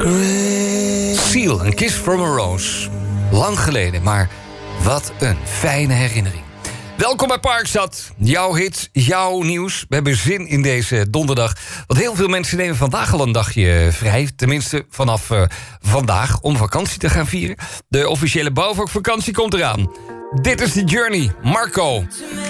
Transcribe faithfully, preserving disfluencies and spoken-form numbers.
Seal, een Kiss from a Rose. Lang geleden, maar wat een fijne herinnering. Welkom bij Parkstad. Jouw hits, jouw nieuws. We hebben zin in deze donderdag. Want heel veel mensen nemen vandaag al een dagje vrij. Tenminste, vanaf uh, vandaag om vakantie te gaan vieren. De officiële bouwvakvakantie komt eraan. Dit is The Journey, Marco.